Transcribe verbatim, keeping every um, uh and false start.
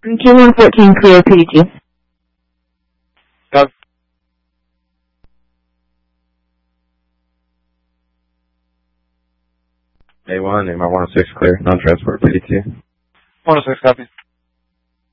Q one fourteen clear P D two. Copy. A one, A one oh six clear, non-transport P D two. one oh six, copy.